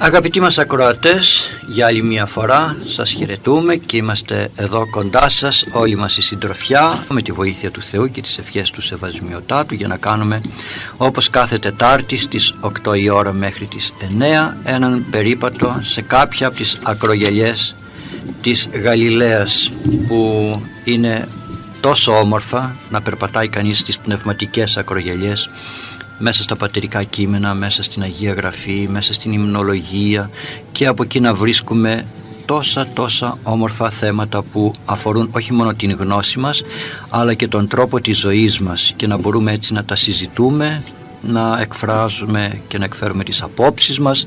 Αγαπητοί μας ακροατές, για άλλη μια φορά σας χαιρετούμε και είμαστε εδώ κοντά σας, όλοι μας η συντροφιά, με τη βοήθεια του Θεού και τις ευχές του Σεβασμιωτάτου, για να κάνουμε όπως κάθε Τετάρτη στις 8 η ώρα μέχρι τις 9 έναν περίπατο σε κάποια από τις ακρογελιές της Γαλιλαίας, που είναι τόσο όμορφα να περπατάει κανείς στις πνευματικές ακρογελιές, μέσα στα πατερικά κείμενα, μέσα στην Αγία Γραφή, μέσα στην υμνολογία, και από εκεί να βρίσκουμε τόσα όμορφα θέματα που αφορούν όχι μόνο την γνώση μας, αλλά και τον τρόπο της ζωής μας, και να μπορούμε έτσι να τα συζητούμε, να εκφράζουμε και να εκφέρουμε τις απόψεις μας,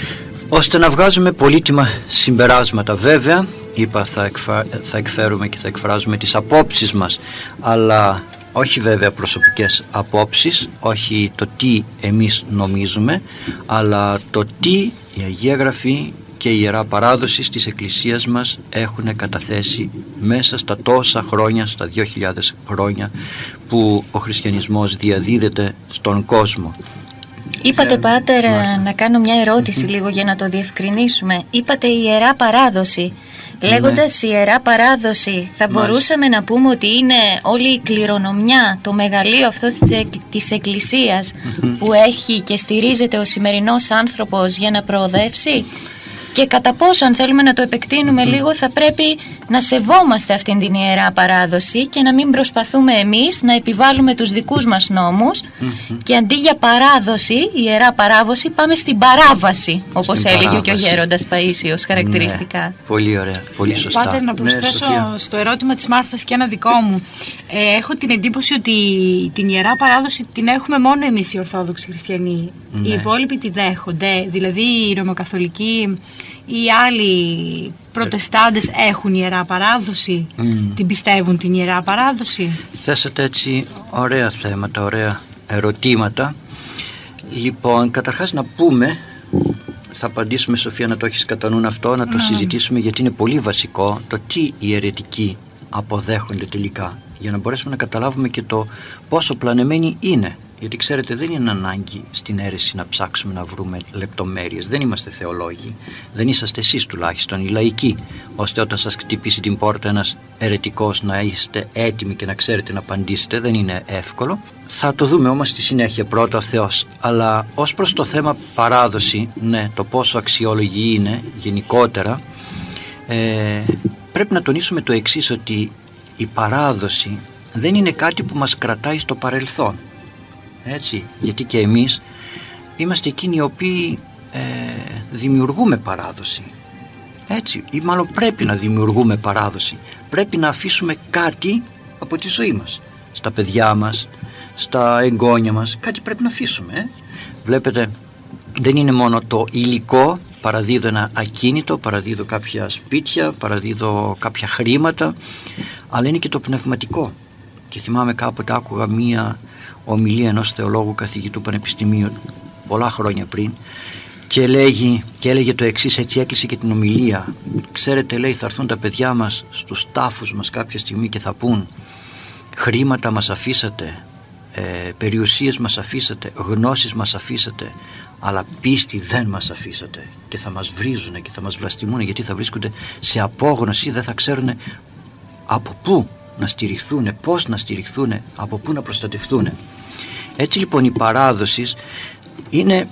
ώστε να βγάζουμε πολύτιμα συμπεράσματα. Βέβαια, είπα, θα εκφέρουμε και θα εκφράζουμε τις απόψεις μας, αλλά όχι βέβαια προσωπικές απόψεις, όχι το τι εμείς νομίζουμε, αλλά το τι η Αγία Γραφή και η Ιερά Παράδοση της Εκκλησίας μας έχουν καταθέσει μέσα στα τόσα χρόνια, στα 2.000 χρόνια που ο χριστιανισμός διαδίδεται στον κόσμο. Είπατε, Πάτερ, να κάνω μια ερώτηση λίγο για να το διευκρινίσουμε. Είπατε η Ιερά Παράδοση. Λέγοντας η Ιερά Παράδοση, θα μπορούσαμε να πούμε ότι είναι όλη η κληρονομιά, το μεγαλείο αυτό της Εκκλησίας που έχει και στηρίζεται ο σημερινός άνθρωπος για να προοδεύσει? Και κατά πόσο, αν θέλουμε να το επεκτείνουμε λίγο, θα πρέπει να σεβόμαστε αυτήν την Ιερά Παράδοση και να μην προσπαθούμε εμείς να επιβάλλουμε τους δικούς μας νόμους, και αντί για παράδοση, η Ιερά Παράδοση, πάμε στην παράβαση, όπως έλεγε και ο Γέροντας Παΐσιος χαρακτηριστικά. Ναι, πολύ ωραία, πολύ σωστά. Πάτερ, να προσθέσω στο ερώτημα της Μάρθας και ένα δικό μου. Έχω την εντύπωση ότι την Ιερά Παράδοση την έχουμε μόνο εμείς οι Ορθόδοξοι Χριστιανοί. Οι υπόλοιποι τη δέχονται, δηλαδή οι Ρωμαιοκαθολικοί ή άλλοι Προτεστάντες έχουν Ιερά Παράδοση, την πιστεύουν την Ιερά Παράδοση? Θέσατε έτσι ωραία θέματα, ωραία ερωτήματα. Λοιπόν, καταρχάς να πούμε, θα απαντήσουμε, Σοφία, να το έχεις κατά νου αυτό, να το συζητήσουμε, γιατί είναι πολύ βασικό το τι οι αιρετικοί αποδέχονται τελικά, για να μπορέσουμε να καταλάβουμε και το πόσο πλανεμένοι είναι. Γιατί ξέρετε, δεν είναι ανάγκη στην αίρεση να ψάξουμε να βρούμε λεπτομέρειες. Δεν είμαστε θεολόγοι, δεν είσαστε εσείς τουλάχιστον οι λαϊκοί, ώστε όταν σας χτυπήσει την πόρτα ένας αιρετικός να είστε έτοιμοι και να ξέρετε να απαντήσετε. Δεν είναι εύκολο. Θα το δούμε όμως στη συνέχεια, πρώτα ο Θεός. Αλλά ως προς το θέμα παράδοση, ναι, το πόσο αξιόλογη είναι γενικότερα, πρέπει να τονίσουμε το εξής, ότι η παράδοση δεν είναι κάτι που μας κρατάει στο παρελθόν. Έτσι, γιατί και εμείς είμαστε εκείνοι οι οποίοι δημιουργούμε παράδοση. Έτσι, ή μάλλον πρέπει να δημιουργούμε παράδοση. Πρέπει να αφήσουμε κάτι από τη ζωή μας, στα παιδιά μας, στα εγγόνια μας. Κάτι πρέπει να αφήσουμε. Βλέπετε, δεν είναι μόνο το υλικό. Παραδίδω ένα ακίνητο, παραδίδω κάποια σπίτια, παραδίδω κάποια χρήματα, αλλά είναι και το πνευματικό. Και θυμάμαι κάποτε άκουγα μία ομιλία ενός θεολόγου καθηγητού πανεπιστημίου πολλά χρόνια πριν, και έλεγε το εξής, έτσι έκλεισε και την ομιλία. Ξέρετε, λέει, θα έρθουν τα παιδιά μας στους τάφους μας κάποια στιγμή και θα πούν: χρήματα μας αφήσατε, περιουσίες μας αφήσατε, γνώσεις μας αφήσατε, αλλά πίστη δεν μας αφήσατε. Και θα μας βρίζουν και θα μας βλαστημούν, γιατί θα βρίσκονται σε απόγνωση, δεν θα ξέρουν από πού να στηριχθούν, πώς να στηριχθούν, από πού να προστατευτούν. Έτσι λοιπόν η παράδοση είναι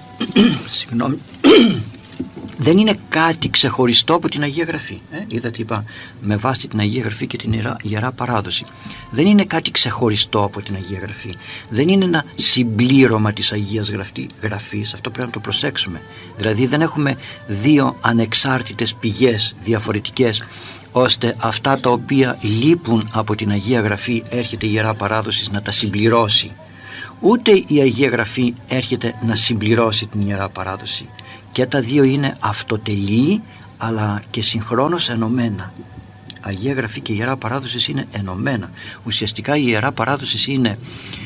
δεν είναι κάτι ξεχωριστό από την Αγία Γραφή. Είδατε, είπα με βάση την Αγία Γραφή και την Ιερά Παράδοση. Δεν είναι κάτι ξεχωριστό από την Αγία Γραφή. Δεν είναι ένα συμπλήρωμα της Αγίας Γραφής. Αυτό πρέπει να το προσέξουμε. Δηλαδή δεν έχουμε δύο ανεξάρτητες πηγές διαφορετικές, ώστε αυτά τα οποία λείπουν από την Αγία Γραφή έρχεται η Ιερά Παράδοση να τα συμπληρώσει. Ούτε η Αγία Γραφή έρχεται να συμπληρώσει την Ιερά Παράδοση. Και τα δύο είναι αυτοτελή, αλλά και συγχρόνως ενωμένα. Αγία Γραφή και Ιερά Παράδοση είναι ενωμένα. Ουσιαστικά η Ιερά Παράδοση είναι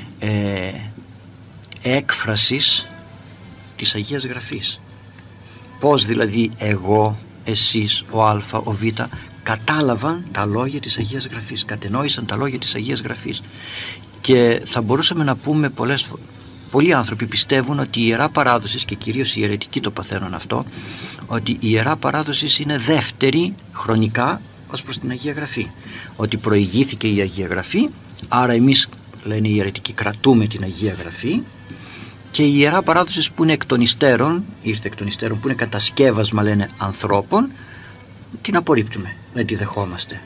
έκφρασης της Αγίας Γραφής. Πώς δηλαδή εγώ, εσείς, ο Α, ο Β κατάλαβαν τα λόγια της Αγίας Γραφής, κατενόησαν τα λόγια της Αγίας Γραφής. Και θα μπορούσαμε να πούμε πολλοί άνθρωποι πιστεύουν ότι η Ιερά Παράδοση, και κυρίως οι αιρετικοί το παθαίνουν αυτό, ότι η Ιερά Παράδοση είναι δεύτερη χρονικά ως προς την Αγία Γραφή. Ότι προηγήθηκε η Αγία Γραφή, άρα εμείς, λένε οι αιρετικοί, κρατούμε την Αγία Γραφή, και η Ιερά Παράδοση που είναι εκ των υστέρων, ήρθε εκ των υστέρων, που είναι κατασκεύασμα, λένε, ανθρώπων, την απορρίπτουμε, δεν τη δεχόμαστε.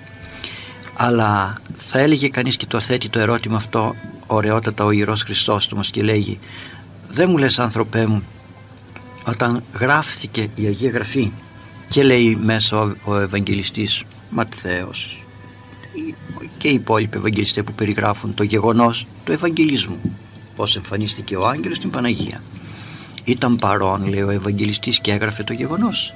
Αλλά θα έλεγε κανείς, και το θέτει το ερώτημα αυτό ωραιότατα ο Ιερός Χρυσόστομος, και λέγει: δεν μου λες, άνθρωπέ μου, όταν γράφτηκε η Αγία Γραφή, και λέει μέσα ο Ευαγγελιστής Ματθαίος και οι υπόλοιποι Ευαγγελιστές που περιγράφουν το γεγονός του Ευαγγελισμού, πώς εμφανίστηκε ο άγγελος στην Παναγία, ήταν παρόν, λέει ο Ευαγγελιστής, και έγραφε το γεγονός,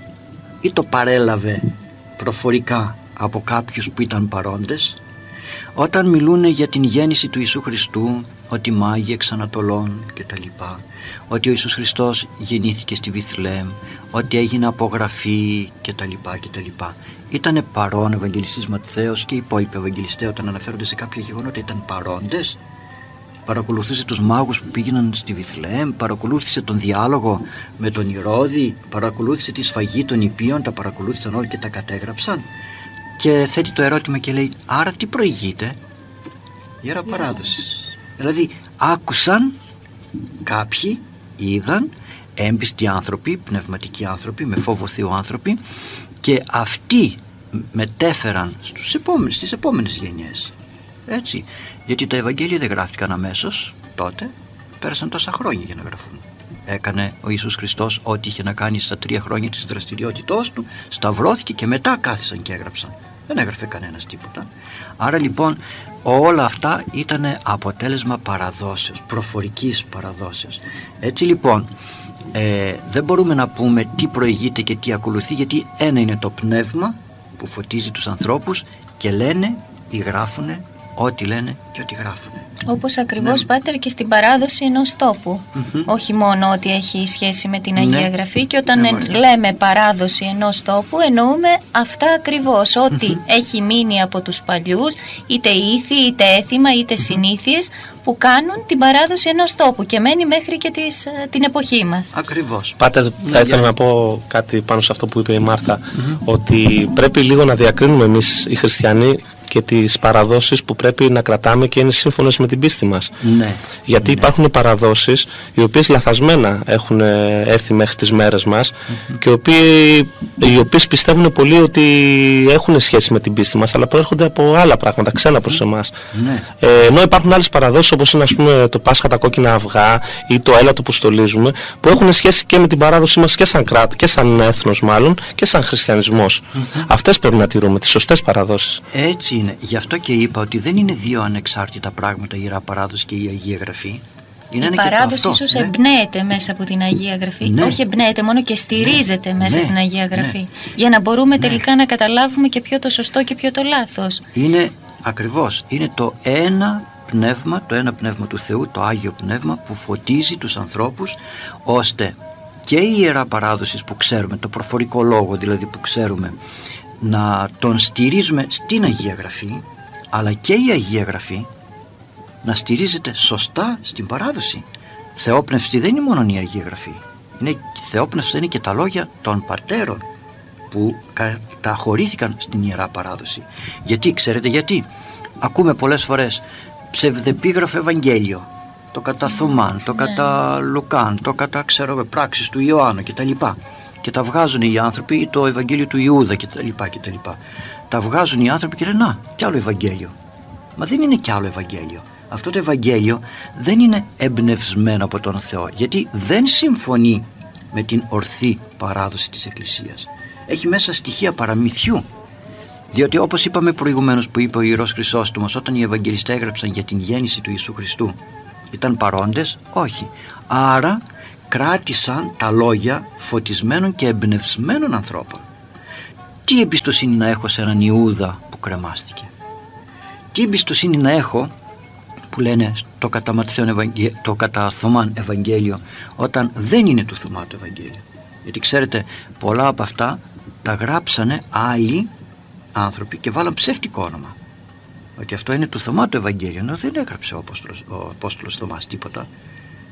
ή το παρέλαβε προφορικά από κάποιους που ήταν παρόντες? Όταν μιλούν για την γέννηση του Ιησού Χριστού, ότι μάγει εξ Ανατολών και τα λοιπά, ότι ο Ιησούς Χριστός γεννήθηκε στη Βιθλεέμ, ότι έγινε απογραφή και τα λοιπά και τα λοιπά, ήτανε παρόν ο Ευαγγελιστής Ματθαίος και οι υπόλοιποι Ευαγγελιστές όταν αναφέρονται σε κάποια γεγονότα, ήταν παρόντες? Παρακολουθούσε τους μάγους που πήγαιναν στη Βιθλεέμ, παρακολούθησε τον διάλογο με τον Ηρώδη, παρακολούθησε τη σφαγή των Ιππίων, τα παρακολούθησαν όλοι και τα κατέγραψαν? Και θέτει το ερώτημα και λέει: άρα τι προηγείται? Ιερά Παράδοση. Δηλαδή άκουσαν κάποιοι, είδαν, έμπιστοι άνθρωποι, πνευματικοί άνθρωποι, με φόβο Θεού άνθρωποι, και αυτοί μετέφεραν στις επόμενες γενιές. Έτσι, γιατί τα Ευαγγέλια δεν γράφτηκαν αμέσως τότε, πέρασαν τόσα χρόνια για να γραφούν. Έκανε ο Ιησούς Χριστός ό,τι είχε να κάνει στα 3 χρόνια της δραστηριότητός του, σταυρώθηκε και μετά κάθισαν και έγραψαν. Δεν έγραφε κανένας τίποτα. Άρα λοιπόν όλα αυτά ήταν αποτέλεσμα παραδόσεως, προφορικής παραδόσεως. Έτσι λοιπόν δεν μπορούμε να πούμε τι προηγείται και τι ακολουθεί, γιατί ένα είναι το πνεύμα που φωτίζει τους ανθρώπους και λένε ή γράφουνε ό,τι λένε και ό,τι γράφουνε. Όπως ακριβώς, ναι, Πάτερ, και στην παράδοση ενός τόπου. Όχι μόνο ότι έχει σχέση με την Αγία Γραφή, και όταν λέμε παράδοση ενός τόπου εννοούμε αυτά ακριβώς, ό,τι έχει μείνει από τους παλιούς, είτε ήθη, είτε έθιμα, είτε συνήθειες που κάνουν την παράδοση ενός τόπου και μένει μέχρι και την εποχή μας. Ακριβώς. Πάτερ, θα ήθελα να πω κάτι πάνω σε αυτό που είπε η Μάρθα, ότι πρέπει λίγο να διακρίνουμε εμείς οι χριστιανοί και τις παραδόσεις που πρέπει να κρατάμε και είναι σύμφωνες με την πίστη μας. Ναι. Γιατί υπάρχουν παραδόσεις οι οποίες λαθασμένα έχουν έρθει μέχρι τις μέρες μας και οι οποίες πιστεύουν πολύ ότι έχουν σχέση με την πίστη μας, αλλά προέρχονται από άλλα πράγματα, ξένα προς εμάς. Ναι. Ενώ υπάρχουν άλλες παραδόσεις, όπως είναι, ας πούμε, το Πάσχα, τα κόκκινα αυγά ή το έλατο που στολίζουμε, που έχουν σχέση και με την παράδοση μας και σαν κράτη, και σαν έθνος μάλλον, και σαν χριστιανισμός. Αυτές πρέπει να τηρούμε, τις σωστές παραδόσεις. Έτσι είναι. Γι' αυτό και είπα ότι δεν είναι δύο ανεξάρτητα πράγματα η Ιερά Παράδοση και η Αγία Γραφή. Είναι η παράδοση ίσως εμπνέεται μέσα από την Αγία Γραφή. Ναι. Όχι εμπνέεται μόνο, και στηρίζεται μέσα στην Αγία Γραφή. Για να μπορούμε τελικά να καταλάβουμε και ποιο το σωστό και ποιο το λάθος. Είναι ακριβώς. Είναι το ένα πνεύμα του Θεού, το Άγιο Πνεύμα, που φωτίζει τους ανθρώπους, ώστε και η Ιερά Παράδοση που ξέρουμε, το προφορικό λόγο δηλαδή που ξέρουμε, να τον στηρίζουμε στην Αγία Γραφή, αλλά και η Αγία Γραφή να στηρίζεται σωστά στην παράδοση. Θεόπνευση δεν είναι μόνο η Αγία Γραφή. Θεόπνευση είναι και τα λόγια των πατέρων που καταχωρήθηκαν στην Ιερά Παράδοση. Γιατί, ξέρετε γιατί? Ακούμε πολλές φορές ψευδεπίγραφο Ευαγγέλιο, το κατά Θωμάν, το κατά Λουκάν, το κατά πράξεις του Ιωάννου κτλ. Και τα βγάζουν οι άνθρωποι, ή το Ευαγγέλιο του Ιούδα κτλ. Τα βγάζουν οι άνθρωποι και λένε: να, κι άλλο Ευαγγέλιο. Μα δεν είναι κι άλλο Ευαγγέλιο. Αυτό το Ευαγγέλιο δεν είναι εμπνευσμένο από τον Θεό, γιατί δεν συμφωνεί με την ορθή παράδοση της Εκκλησίας. Έχει μέσα στοιχεία παραμυθιού. Διότι, όπως είπαμε προηγουμένως, που είπε ο Ιερός Χρυσόστομος, όταν οι Ευαγγελιστές έγραψαν για την γέννηση του Ιησού Χριστού, ήταν παρόντες? Όχι. Άρα κράτησαν τα λόγια φωτισμένων και εμπνευσμένων ανθρώπων. Τι εμπιστοσύνη να έχω σε έναν Ιούδα που κρεμάστηκε? Τι εμπιστοσύνη να έχω, που λένε το κατά Θωμάν Ευαγγέλιο, όταν δεν είναι του Θωμά το Ευαγγέλιο? Γιατί ξέρετε, πολλά από αυτά τα γράψανε άλλοι άνθρωποι και βάλαν ψεύτικο όνομα, ότι αυτό είναι του Θωμά το Ευαγγέλιο, ενώ δεν έγραψε ο Απόστολος Θωμάς τίποτα.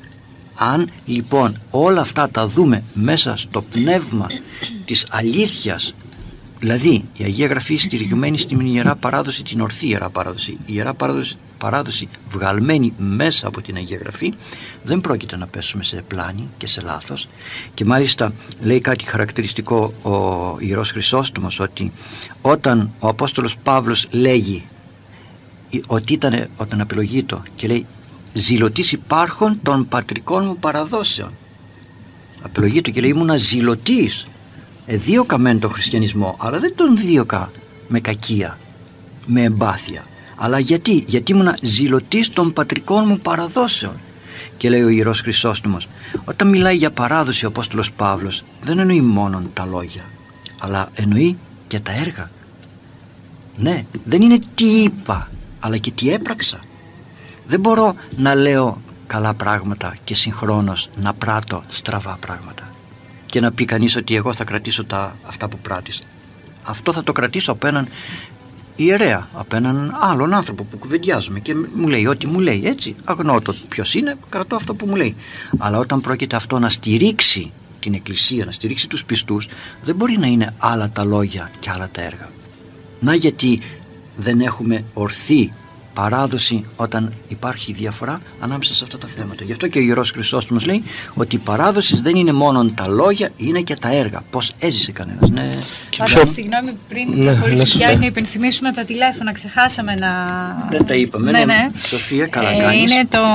Αν λοιπόν όλα αυτά τα δούμε μέσα στο πνεύμα της αλήθειας, δηλαδή η Αγία Γραφή στηριγμένη στην Ιερά Παράδοση, την ορθή Ιερά Παράδοση, η Ιερά Παράδοση βγαλμένη μέσα από την Αγία Γραφή, δεν πρόκειται να πέσουμε σε πλάνη και σε λάθος. Και μάλιστα λέει κάτι χαρακτηριστικό ο Ιερός Χρυσόστομος, ότι όταν ο Απόστολος Παύλος λέγει ότι ήταν, όταν απειλογείτο και λέει «Ζηλωτής υπάρχων των πατρικών μου παραδόσεων», απειλογείτο και λέει «Ήμουνα ζηλωτής». Δίωκα μεν τον χριστιανισμό, αλλά δεν τον δίωκα με κακία, με εμπάθεια. Αλλά γιατί ήμουνα ζηλωτής των πατρικών μου παραδόσεων. Και λέει ο Ιερός Χρυσόστομος, όταν μιλάει για παράδοση ο Απόστολος Παύλος, δεν εννοεί μόνο τα λόγια, αλλά εννοεί και τα έργα. Ναι, δεν είναι τι είπα, αλλά και τι έπραξα. Δεν μπορώ να λέω καλά πράγματα και συγχρόνως να πράττω στραβά πράγματα και να πει κανείς ότι εγώ θα κρατήσω αυτά που πράττησα. Αυτό θα το κρατήσω από έναν ιερέα, από έναν άλλον άνθρωπο που κουβεντιάζομαι και μου λέει ό,τι μου λέει, έτσι, αγνοώ το ποιος είναι, κρατώ αυτό που μου λέει. Αλλά όταν πρόκειται αυτό να στηρίξει την Εκκλησία, να στηρίξει τους πιστούς, δεν μπορεί να είναι άλλα τα λόγια και άλλα τα έργα. Να γιατί δεν έχουμε ορθή παράδοση όταν υπάρχει διαφορά ανάμεσα σε αυτά τα θέματα. Γι' αυτό και ο Ιερός Χρυσόστομος λέει ότι η παράδοση δεν είναι μόνο τα λόγια, είναι και τα έργα. Πώς έζησε κανένας. Ναι. Συγγνώμη, πριν χωρίς να υπενθυμίσουμε τα τηλέφωνα, ξεχάσαμε να... Δεν τα είπαμε. Ναι. Σοφία, καλά κάνεις. Είναι το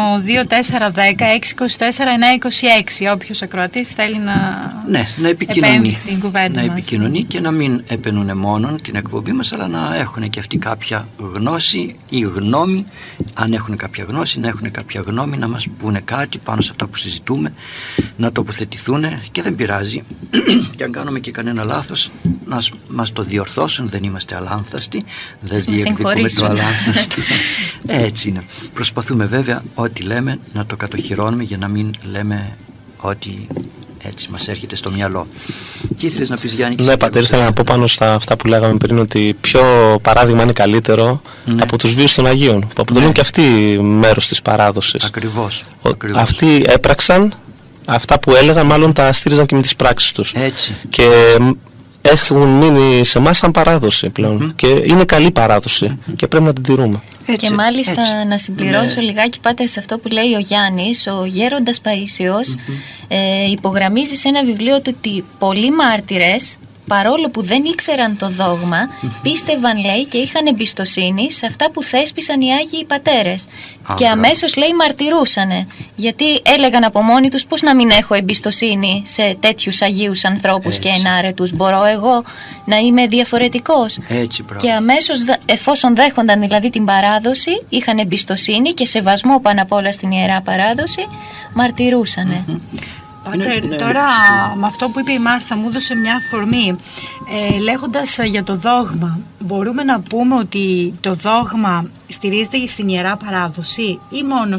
2410-624-926. Όποιος ακροατής θέλει να επέμβει στην κουβέντα μας. Να επικοινωνεί και να μην επενούν μόνο την εκπομπή μας, αλλά να έχουν και αυτοί κάποια γνώση ή γνώμη, αν έχουν κάποια γνώση, να έχουν κάποια γνώμη, να μας πούνε κάτι πάνω σε αυτά που συζητούμε, να τοποθετηθούν και δεν πειράζει και αν κάνουμε και κανένα λάθος να μας το διορθώσουν, δεν είμαστε αλάνθαστοι, δεν διεκδικούμε το αλάνθαστο. Έτσι είναι. Προσπαθούμε βέβαια ό,τι λέμε να το κατοχυρώνουμε για να μην λέμε ότι έτσι μας έρχεται στο μυαλό. Τι ήθελες να πεις, Γιάννη? Ναι, πατέρα, ήθελα να πω πάνω στα αυτά που λέγαμε πριν, ότι ποιο παράδειγμα είναι καλύτερο από τους βίους των Αγίων, που αποτελούν και αυτοί μέρος της παράδοσης. Ακριβώς. Αυτοί έπραξαν αυτά που έλεγαν, μάλλον τα στήριζαν και με τις πράξεις τους. Έτσι. Και έχουν μείνει σε εμάς σαν παράδοση πλέον. Και είναι καλή παράδοση και πρέπει να την τηρούμε. Έτσι, και μάλιστα να συμπληρώσω λιγάκι, πάτερ, σε αυτό που λέει ο Γιάννης, ο γέροντας Παΐσιος υπογραμμίζει σε ένα βιβλίο του ότι πολλοί μάρτυρες, παρόλο που δεν ήξεραν το δόγμα, πίστευαν, λέει, και είχαν εμπιστοσύνη σε αυτά που θέσπισαν οι Άγιοι Πατέρες. Και αμέσως, λέει, μαρτυρούσανε. Γιατί έλεγαν από μόνοι τους, πώς να μην έχω εμπιστοσύνη σε τέτοιους Αγίους ανθρώπους και ενάρετους, μπορώ εγώ να είμαι διαφορετικός? Και αμέσως, εφόσον δέχονταν δηλαδή την παράδοση, είχαν εμπιστοσύνη και σεβασμό πάνω απ' όλα στην Ιερά Παράδοση, μαρτυρούσανε. Τώρα με αυτό που είπε η Μάρθα μου έδωσε μια αφορμή. Λέγοντας για το δόγμα, μπορούμε να πούμε ότι το δόγμα στηρίζεται στην Ιερά Παράδοση ή μόνο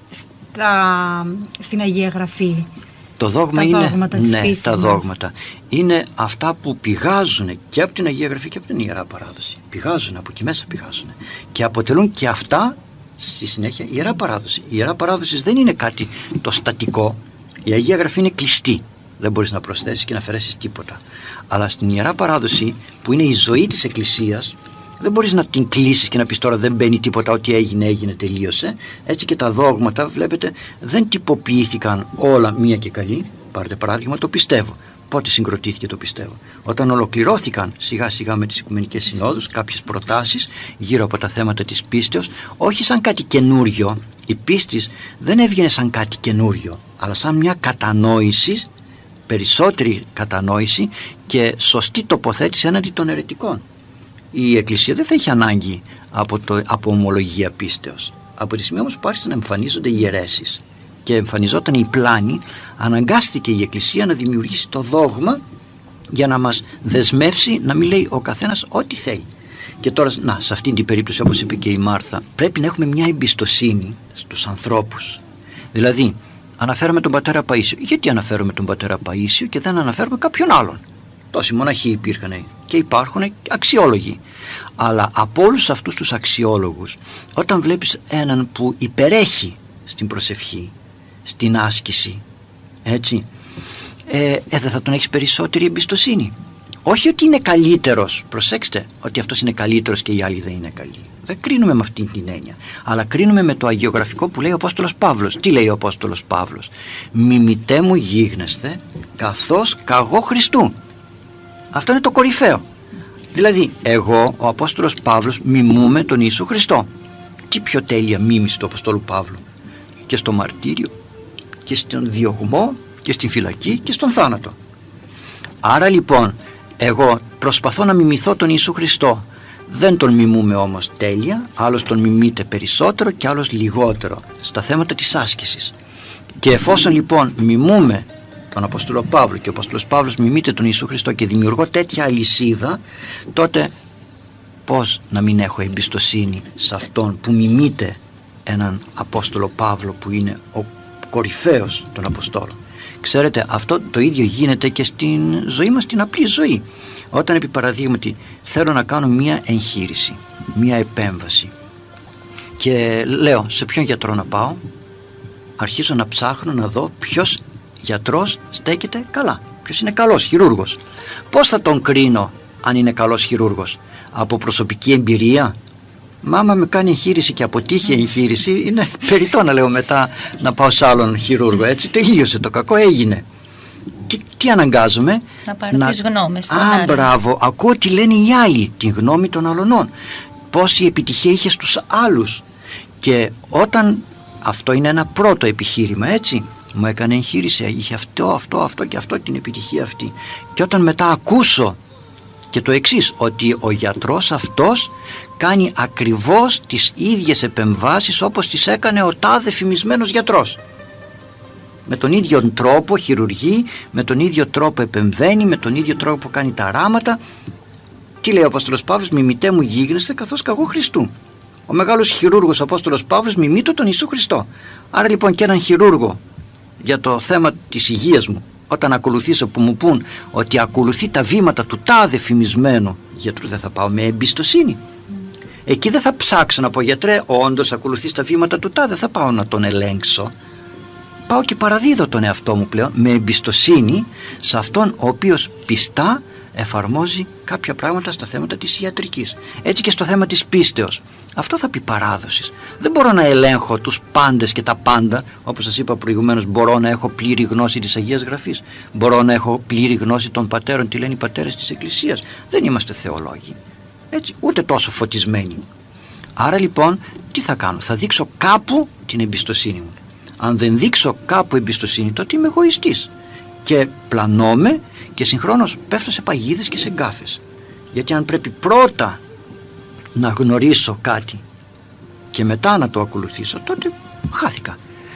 στην Αγία Γραφή? Το δόγμα τα δόγματα είναι αυτά που πηγάζουν και από την Αγία Γραφή και από την Ιερά Παράδοση. Πηγάζουν, από εκεί μέσα πηγάζουν και αποτελούν και αυτά στη συνέχεια Ιερά Παράδοση. Η Ιερά Παράδοση δεν είναι κάτι το στατικό. Η Αγία Γραφή είναι κλειστή, δεν μπορείς να προσθέσεις και να αφαιρέσεις τίποτα. Αλλά στην Ιερά Παράδοση, που είναι η ζωή της Εκκλησίας, δεν μπορείς να την κλείσεις και να πεις τώρα δεν μπαίνει τίποτα, ό,τι έγινε, τελείωσε. Έτσι και τα δόγματα, βλέπετε, δεν τυποποιήθηκαν όλα μία και καλή. Πάρτε παράδειγμα το πιστεύω. Πότε συγκροτήθηκε το πιστεύω? Όταν ολοκληρώθηκαν σιγά σιγά με τις Οικουμενικές Συνόδους κάποιες προτάσεις γύρω από τα θέματα της πίστεως, όχι σαν κάτι καινούριο. Η πίστη δεν έβγαινε σαν κάτι καινούριο, αλλά σαν μια κατανόηση, περισσότερη κατανόηση και σωστή τοποθέτηση έναντι των αιρετικών. Η Εκκλησία δεν θα είχε ανάγκη από ομολογία πίστεως. Από τη στιγμή όμως που άρχισαν να εμφανίζονται οι αιρέσεις και εμφανιζόταν η πλάνη, αναγκάστηκε η Εκκλησία να δημιουργήσει το δόγμα για να μας δεσμεύσει να μην λέει ο καθένας ό,τι θέλει. Και τώρα, σε αυτήν την περίπτωση, όπως είπε και η Μάρθα, πρέπει να έχουμε μια εμπιστοσύνη στους ανθρώπους. Δηλαδή, αναφέραμε τον πατέρα Παΐσιο. Γιατί αναφέρουμε τον πατέρα Παΐσιο και δεν αναφέρουμε κάποιον άλλον? Τόσοι μοναχοί υπήρχαν και υπάρχουν αξιόλογοι. Αλλά από όλους αυτούς τους αξιόλογους, όταν βλέπεις έναν που υπερέχει στην προσευχή, στην άσκηση, έτσι, δεν θα τον έχεις περισσότερη εμπιστοσύνη. Όχι ότι είναι καλύτερος, προσέξτε, ότι αυτός είναι καλύτερος και οι άλλοι δεν είναι καλοί. Δεν κρίνουμε με αυτή την έννοια, αλλά κρίνουμε με το αγιογραφικό που λέει ο Απόστολος Παύλος. Τι λέει ο Απόστολος Παύλος? Μιμητέ μου γίγνεσθε καθώς καγώ Χριστού. Αυτό είναι το κορυφαίο. Δηλαδή εγώ, ο Απόστολος Παύλος, μιμούμε τον Ιησού Χριστό. Τι πιο τέλεια μίμηση του Αποστόλου Παύλου, και στο μαρτύριο και στον διωγμό και στην φυλακή και στον θάνατο. Άρα λοιπόν εγώ προσπαθώ να μιμηθώ τον Ιησού Χριστό. Δεν τον μιμούμε όμως τέλεια, άλλος τον μιμείται περισσότερο και άλλος λιγότερο στα θέματα της άσκησης. Και εφόσον λοιπόν μιμούμε τον Απόστολο Παύλο και ο Απόστολος Παύλος μιμείται τον Ιησού Χριστό και δημιουργώ τέτοια αλυσίδα, τότε πώς να μην έχω εμπιστοσύνη σε αυτόν που μιμείται έναν Απόστολο Παύλο που είναι ο κορυφαίος των Αποστόλων? Ξέρετε, αυτό το ίδιο γίνεται και στην ζωή μας, στην απλή ζωή. Όταν επί παραδείγματι θέλω να κάνω μια εγχείρηση, μια επέμβαση και λέω σε ποιον γιατρό να πάω, αρχίζω να ψάχνω να δω ποιος γιατρός στέκεται καλά, ποιος είναι καλός χειρούργος. Πώς θα τον κρίνω αν είναι καλός χειρούργος? Από προσωπική εμπειρία? Άμα με κάνει εγχείρηση και αποτύχει η εγχείρηση, είναι περιττό να λέω μετά να πάω σε άλλον χειρούργο. Έτσι τελείωσε, το κακό έγινε. Τι αναγκάζομαι? Να πάρω τις γνώμες των άλλων. Μπράβο, ακούω τι λένε οι άλλοι, την γνώμη των αλλωνών. Πόση επιτυχία είχε στους άλλους. Και όταν αυτό είναι ένα πρώτο επιχείρημα, έτσι, μου έκανε εγχείρηση, είχε αυτό και αυτό, την επιτυχία αυτή. Και όταν μετά ακούσω και το εξής, ότι ο γιατρός αυτός κάνει ακριβώς τις ίδιες επεμβάσεις όπως τις έκανε ο τάδε φημισμένος γιατρός, με τον ίδιο τρόπο χειρουργεί, με τον ίδιο τρόπο επεμβαίνει, με τον ίδιο τρόπο κάνει τα ράματα. Τι λέει ο Απόστολος Παύλος? Μιμητέ μου γίγνεσθε καθώς καγώ Χριστού. Ο μεγάλος χειρούργος Απόστολος Παύλος μιμείται τον Ιησού Χριστό. Άρα λοιπόν και έναν χειρούργο για το θέμα της υγείας μου, όταν ακολουθήσω, που μου πούν ότι ακολουθεί τα βήματα του τάδε φημισμένου γιατρού, δεν θα πάω με εμπιστοσύνη. Εκεί δεν θα ψάξω να πω, γιατρέ, όντως ακολουθείς τα βήματα του τάδε, θα πάω να τον ελέγξω. Πάω και παραδίδω τον εαυτό μου πλέον με εμπιστοσύνη σε αυτόν ο οποίος πιστά εφαρμόζει κάποια πράγματα στα θέματα της ιατρικής. Έτσι και στο θέμα της πίστεως. Αυτό θα πει παράδοσης. Δεν μπορώ να ελέγχω τους πάντες και τα πάντα. Όπως σας είπα προηγουμένως, μπορώ να έχω πλήρη γνώση της Αγίας Γραφής. Μπορώ να έχω πλήρη γνώση των πατέρων, τι λένε οι πατέρες της Εκκλησίας. Δεν είμαστε θεολόγοι. Έτσι, ούτε τόσο φωτισμένοι. Άρα λοιπόν, τι θα κάνω? Θα δείξω κάπου την εμπιστοσύνη μου. Αν δεν δείξω κάπου εμπιστοσύνη, τότε είμαι εγωιστής και πλανώμαι και συγχρόνως πέφτω σε παγίδες και σε γκάφες. Γιατί αν πρέπει πρώτα να γνωρίσω κάτι και μετά να το ακολουθήσω, τότε χάθηκα.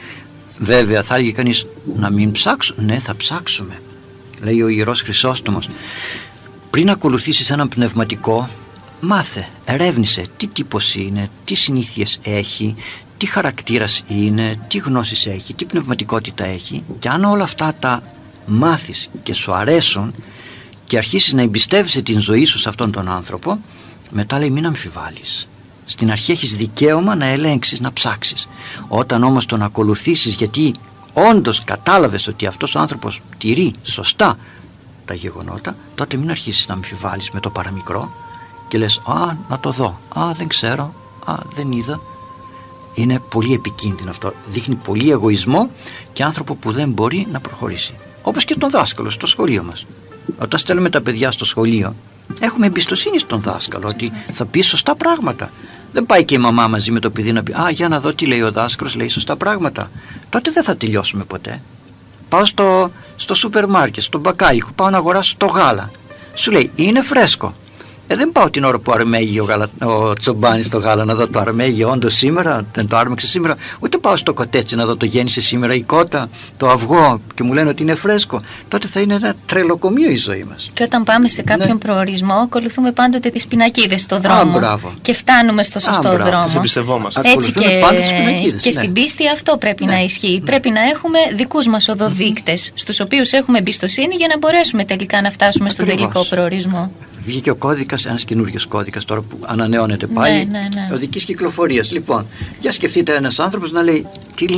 Βέβαια θα έλεγε κανείς να μην ψάξω. Ναι, θα ψάξουμε. Λέει ο Ιερός Χρυσόστομος, πριν ακολουθήσεις έναν πνευματικό, μάθε, ερεύνησε τι τύπος είναι, τι συνήθειες έχει, τι χαρακτήρας είναι, τι γνώσεις έχει, τι πνευματικότητα έχει. Και αν όλα αυτά τα μάθεις και σου αρέσουν και αρχίσεις να εμπιστεύεσαι την ζωή σου σε αυτόν τον άνθρωπο, μετά λέει μην αμφιβάλλεις. Στην αρχή έχεις δικαίωμα να ελέγξεις, να ψάξεις. Όταν όμως τον ακολουθήσεις γιατί όντως κατάλαβες ότι αυτός ο άνθρωπος τηρεί σωστά τα γεγονότα, τότε μην αρχίσεις να αμφιβάλλεις με το παραμικρό και λες να το δω, δεν ξέρω, δεν είδα. Είναι πολύ επικίνδυνο αυτό. Δείχνει πολύ εγωισμό και άνθρωπο που δεν μπορεί να προχωρήσει. Όπως και τον δάσκαλο στο σχολείο μας. Όταν στέλνουμε τα παιδιά στο σχολείο, έχουμε εμπιστοσύνη στον δάσκαλο ότι θα πει σωστά πράγματα. Δεν πάει και η μαμά μαζί με το παιδί να πει για να δω τι λέει ο δάσκαλος, λέει σωστά πράγματα. Τότε δεν θα τελειώσουμε ποτέ. Πάω στο σούπερ μάρκετ, στο μπακάλικο, πάω να αγοράσω το γάλα. Σου λέει είναι φρέσκο. Δεν πάω την ώρα που αρμέγει ο τσομπάνης το γάλα να δω το αρμέγει όντως σήμερα, δεν το άρμεξε σήμερα. Ούτε πάω στο κοτέτσι να δω το γέννησε σήμερα η κότα, το αυγό και μου λένε ότι είναι φρέσκο. Τότε θα είναι ένα τρελοκομείο η ζωή μας. Και όταν πάμε σε κάποιον προορισμό, ακολουθούμε πάντοτε τις πινακίδες στο δρόμο. Και φτάνουμε στο σωστό δρόμο. Τις εμπιστευόμαστε. Έτσι και στην πίστη αυτό πρέπει να ισχύει. Πρέπει να έχουμε δικούς μας οδοδείκτες, στους οποίους έχουμε εμπιστοσύνη για να μπορέσουμε τελικά να φτάσουμε στον τελικό προορισμό. Βγήκε ο κώδικας, ένας καινούριος κώδικας τώρα που ανανεώνεται πάλι, οδικής κυκλοφορίας. Λοιπόν, για σκεφτείτε ένας άνθρωπος να λέει τι λένε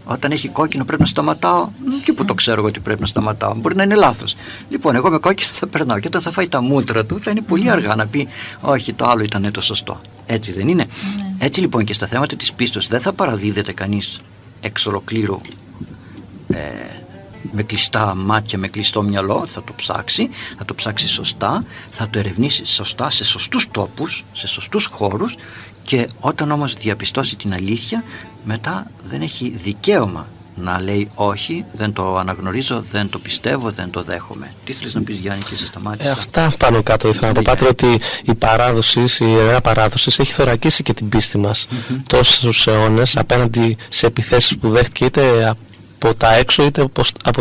Όταν έχει κόκκινο πρέπει να σταματάω. Και που το ξέρω εγώ ότι πρέπει να σταματάω. Μπορεί να είναι λάθος. Λοιπόν, εγώ με κόκκινο θα περνάω. Και όταν θα φάει τα μούτρα του, θα είναι πολύ αργά να πει όχι, το άλλο ήταν το σωστό. Έτσι δεν είναι? Έτσι λοιπόν και στα θέματα της πίστος δεν θα παραδίδεται κανείς εξ ολοκλήρου με κλειστά μάτια, με κλειστό μυαλό. Θα το ψάξει σωστά, θα το ερευνήσει σωστά σε σωστούς τόπους, σε σωστούς χώρους, και όταν όμως διαπιστώσει την αλήθεια, μετά δεν έχει δικαίωμα να λέει όχι, δεν το αναγνωρίζω, δεν το πιστεύω, δεν το δέχομαι. Τι θέλεις να πεις, Γιάννη, και σε σταμάτησα? Αυτά πάνω κάτω ήθελα να πω, Πάτερ, ότι η Ιερά Παράδοση έχει θωρακίσει και την πίστη μας τόσους αιώνες απέναντι σε επιθέσεις που δέχτηκε, είτε από τα έξω είτε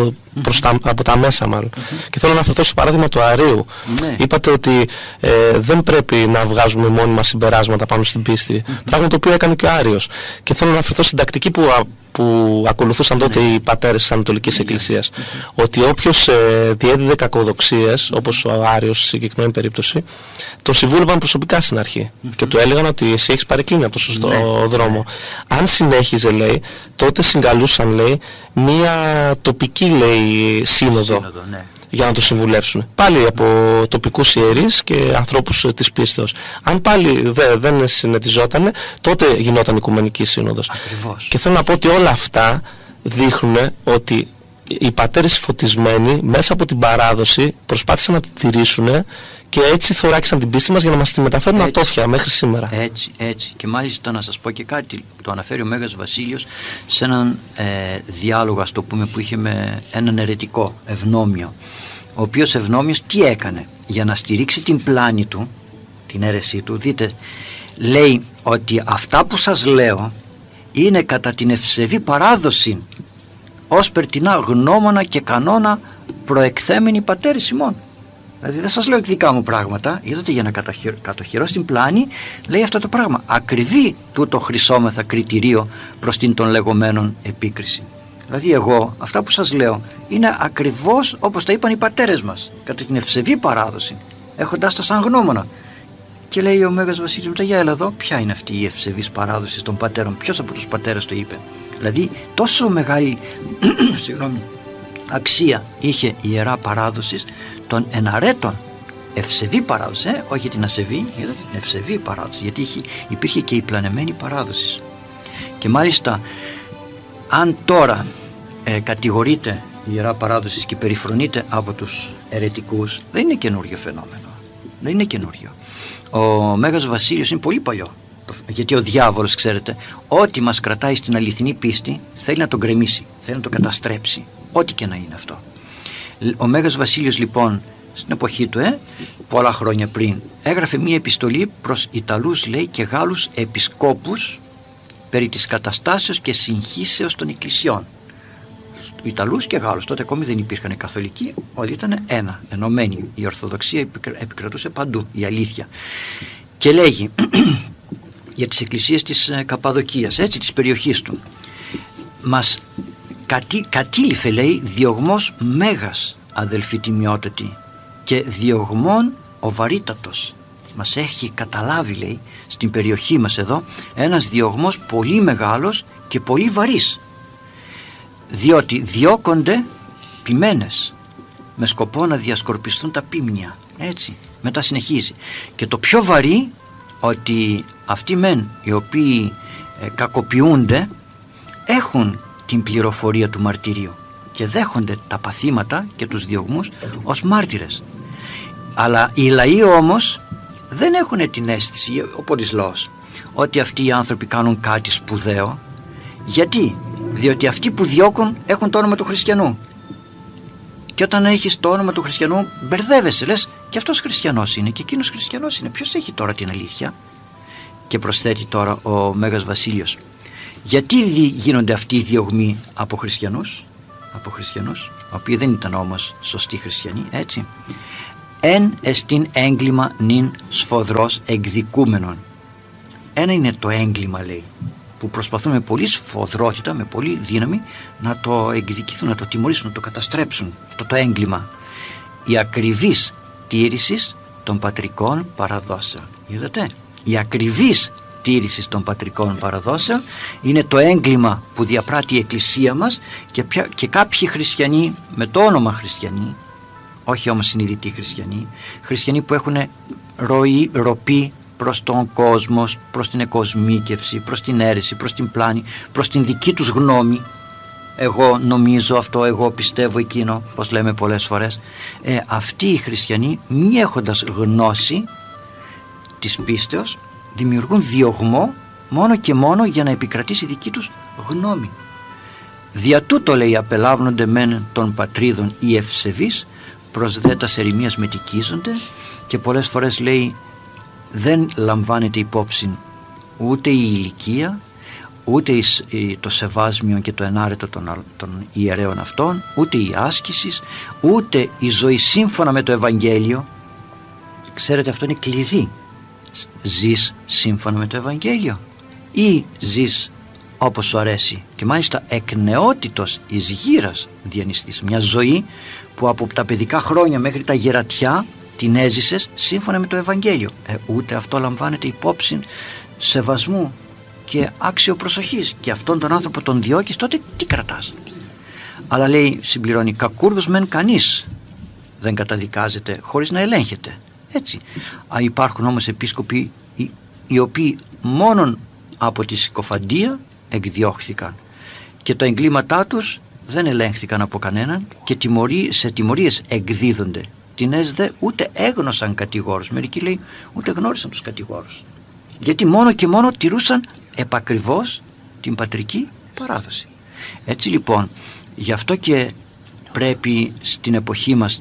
από τα μέσα μάλλον. Και θέλω να αναφερθώ στο παράδειγμα του Αρείου. Είπατε ότι δεν πρέπει να βγάζουμε μόνοι μας συμπεράσματα πάνω στην πίστη, πράγμα το οποίο έκανε και ο Άριος. Και θέλω να αναφερθώ στην τακτική που ακολουθούσαν τότε οι πατέρες της Ανατολικής Εκκλησίας, ότι όποιος διέδιδε κακοδοξίες, όπως ο Άριος στη συγκεκριμένη περίπτωση, τον συμβούλευαν προσωπικά στην αρχή και του έλεγαν ότι εσύ έχεις παρεκκλίνει από το σωστό δρόμο. Αν συνέχιζε, λέει, τότε συγκαλούσαν, λέει, μία τοπική, λέει, σύνοδο για να το συμβουλεύσουν. Πάλι από τοπικούς ιερείς και ανθρώπους της πίστεως. Αν πάλι δεν συνετιζόταν, τότε γινόταν οικουμενική σύνοδος. Ακριβώς. Και θέλω να πω ότι όλα αυτά δείχνουν ότι οι πατέρες φωτισμένοι μέσα από την παράδοση προσπάθησαν να τη τηρήσουν και έτσι θωράκισαν την πίστη μας για να μας τη μεταφέρουν ατόφια μέχρι σήμερα. Έτσι. Και μάλιστα να σας πω και κάτι, το αναφέρει ο Μέγας Βασίλειος σε έναν διάλογο, ας το πούμε, που είχε με έναν αιρετικό, Ευνόμιο, ο οποίος Ευνόμιος τι έκανε για να στηρίξει την πλάνη του, την αίρεσή του? Δείτε, λέει ότι αυτά που σας λέω είναι κατά την ευσεβή παράδοση ως περτινά γνώμονα και κανόνα προεκθέμενοι πατέρες ημών. Δηλαδή δεν σας λέω δικά μου πράγματα, είδατε, για να κατοχυρώσει την πλάνη, λέει αυτό το πράγμα. Ακριβή τούτο χρυσόμεθα κριτηρίο προς την των λεγόμενων επίκριση. Δηλαδή εγώ αυτά που σας λέω είναι ακριβώς όπως τα είπαν οι πατέρες μας, κατά την ευσεβή παράδοση, έχοντας τα σαν γνώμονα. Και λέει ο Μέγας Βασίλειος μετά, για έλα εδώ, ποια είναι αυτή η ευσεβής παράδοση των πατέρων, ποιος από τους πατέρες το είπε? Δηλαδή τόσο μεγάλη αξία είχε η Ιερά Παράδοση των εναρέτων, ευσεβή παράδοση, όχι την ασεβή, την ευσεβή παράδοση, γιατί υπήρχε και η πλανεμένη παράδοση. Και μάλιστα αν τώρα κατηγορείται η Ιερά Παράδοση και περιφρονείται από τους αιρετικούς, δεν είναι καινούριο φαινόμενο, δεν είναι καινούριο. Ο Μέγας Βασίλειος είναι πολύ παλιό, γιατί ο διάβολος, ξέρετε, ό,τι μας κρατάει στην αληθινή πίστη θέλει να τον γκρεμίσει, θέλει να τον καταστρέψει, ό,τι και να είναι αυτό. Ο Μέγας Βασίλειος λοιπόν στην εποχή του, πολλά χρόνια πριν, έγραφε μία επιστολή προς Ιταλούς, λέει, και Γάλλους επισκόπους περί της καταστάσεως και συγχύσεως των εκκλησιών. Ιταλούς και Γάλλους, τότε ακόμη δεν υπήρχαν καθολικοί, όλοι ήταν ένα, ενωμένοι. Η Ορθοδοξία επικρατούσε παντού, η αλήθεια. Και λέγει για τις εκκλησίες της Καπαδοκίας, έτσι, της περιοχής του, μας κατήλυφε, λέει, διωγμός μέγας, αδελφοί τιμιότατοι, και διωγμόν ο βαρύτατος. Μας έχει καταλάβει, λέει, στην περιοχή μας εδώ ένας διωγμός πολύ μεγάλος και πολύ βαρύς, διότι διώκονται ποιμένες με σκοπό να διασκορπιστούν τα πίμνια. Έτσι, μετά συνεχίζει, και το πιο βαρύ, ότι αυτοί μεν οι οποίοι κακοποιούνται έχουν την πληροφορία του μαρτυρίου και δέχονται τα παθήματα και τους διωγμούς ως μάρτυρες. Αλλά οι λαοί όμως δεν έχουν την αίσθηση, ο πολλής λαός, ότι αυτοί οι άνθρωποι κάνουν κάτι σπουδαίο. Γιατί? Διότι αυτοί που διώκουν έχουν το όνομα του χριστιανού. Και όταν έχεις το όνομα του χριστιανού μπερδεύεσαι, λες, και αυτός χριστιανός είναι και εκείνος χριστιανός είναι. Ποιος έχει τώρα την αλήθεια? Και προσθέτει τώρα ο Μέγας Βασίλειος, γιατί γίνονται αυτοί οι διωγμοί από χριστιανούς, οι οποίοι δεν ήταν όμως σωστοί χριστιανοί, έτσι? Εν εστίν έγκλημα νυν σφοδρός εκδικούμενον. Ένα είναι το έγκλημα, λέει, που προσπαθούν με πολύ σφοδρότητα, με πολύ δύναμη να το εκδικηθούν, να το τιμωρήσουν, να το καταστρέψουν, αυτό το έγκλημα. Η ακριβής τήρησης των πατρικών παραδόσεων. Είδατε, η ακριβής διατήρησης των πατρικών παραδόσεων, είναι το έγκλημα που διαπράττει η Εκκλησία μας και κάποιοι χριστιανοί με το όνομα χριστιανοί, όχι όμως συνειδητοί χριστιανοί που έχουν ροπή προς τον κόσμο, προς την εκοσμίκευση, προς την αίρεση, προς την πλάνη, προς την δική τους γνώμη. Εγώ νομίζω αυτό, εγώ πιστεύω εκείνο, πως λέμε πολλές φορές. Αυτοί οι χριστιανοί, μη έχοντας γνώση της πίστεως, δημιουργούν διωγμό μόνο και μόνο για να επικρατήσει δική τους γνώμη. Δια τούτο, λέει, απελάβνονται μεν των πατρίδων οι ευσεβείς, προς δε τας ερημίας μετικίζονται, και πολλές φορές, λέει, δεν λαμβάνεται υπόψη ούτε η ηλικία, ούτε το σεβάσμιο και το ενάρετο των ιερέων αυτών, ούτε η άσκηση, ούτε η ζωή σύμφωνα με το Ευαγγέλιο. Ξέρετε, αυτό είναι κλειδί. Ζεις σύμφωνα με το Ευαγγέλιο ή ζεις όπως σου αρέσει, και μάλιστα εκ νεότητος εις γύρας διανυστής, μια ζωή που από τα παιδικά χρόνια μέχρι τα γερατιά την έζησες σύμφωνα με το Ευαγγέλιο. Ούτε αυτό λαμβάνεται υπόψη σεβασμού και άξιο προσοχής, και αυτόν τον άνθρωπο τον διώκεις, τότε τι κρατάς? Αλλά, λέει, συμπληρώνει, κακούργος μεν κανείς δεν καταδικάζεται χωρίς να ελέγχεται. Έτσι. Υπάρχουν όμως επίσκοποι οι οποίοι μόνον από τη συκοφαντία εκδιώχθηκαν και τα εγκλήματά τους δεν ελέγχθηκαν από κανέναν και σε τιμωρίες εκδίδονται. Τινές δε ούτε έγνωσαν κατηγόρους. Μερικοί, λέει, ούτε γνώρισαν τους κατηγόρους, γιατί μόνο και μόνο τηρούσαν επακριβώς την πατρική παράδοση. Έτσι λοιπόν, γι' αυτό και πρέπει στην εποχή μας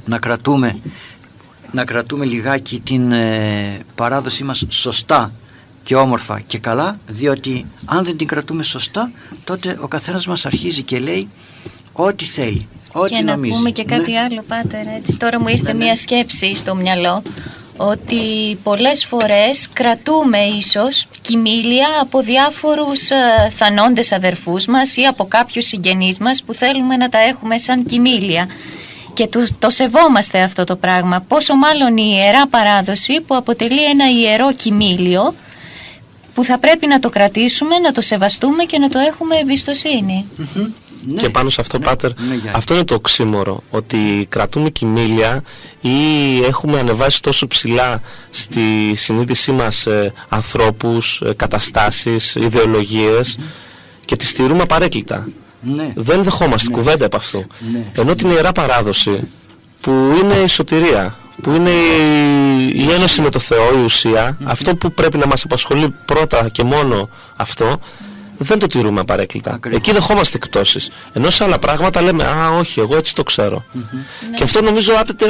να κρατούμε λιγάκι την παράδοσή μας σωστά και όμορφα και καλά, διότι αν δεν την κρατούμε σωστά, τότε ο καθένας μας αρχίζει και λέει ό,τι θέλει, ό,τι και νομίζει. Να πούμε και κάτι άλλο, Πάτερ, έτσι. Τώρα μου ήρθε μία σκέψη στο μυαλό, ότι πολλές φορές κρατούμε ίσως κοιμήλια από διάφορους θανόντες αδερφούς μας ή από κάποιους συγγενείς μας που θέλουμε να τα έχουμε σαν κοιμήλια, και το σεβόμαστε αυτό το πράγμα. Πόσο μάλλον η Ιερά Παράδοση, που αποτελεί ένα ιερό κοιμήλιο που θα πρέπει να το κρατήσουμε, να το σεβαστούμε και να το έχουμε εμπιστοσύνη. Ναι. Και πάνω σε αυτό, Πάτερ, αυτό είναι το οξύμορο, ότι κρατούμε κοιμήλια ή έχουμε ανεβάσει τόσο ψηλά στη συνείδησή μας ανθρώπους, καταστάσεις, ιδεολογίες και τις στηρούμε απαρέκκλητα. Ναι. Δεν δεχόμαστε κουβέντα από αυτό. Ναι. Ενώ την Ιερά Παράδοση, που είναι η σωτηρία, που είναι η ένωση με το Θεό, η ουσία, αυτό που πρέπει να μας απασχολεί πρώτα και μόνο αυτό, δεν το τηρούμε απαραίτητα. Ακριβώς. Εκεί δεχόμαστε εκτόσεις. Ενώ σε άλλα πράγματα λέμε «Α, όχι, εγώ έτσι το ξέρω». Και αυτό νομίζω άπτεται